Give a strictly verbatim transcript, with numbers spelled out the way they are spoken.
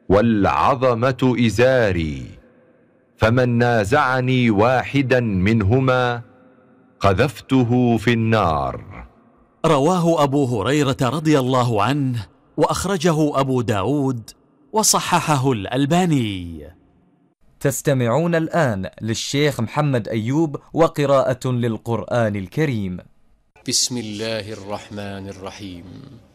والعظمة إزاري، فمن نازعني واحدا منهما قذفته في النار. رواه أبو هريرة رضي الله عنه، وأخرجه أبو داود وصححه الألباني. تستمعون الآن للشيخ محمد أيوب وقراءة للقرآن الكريم. بسم الله الرحمن الرحيم.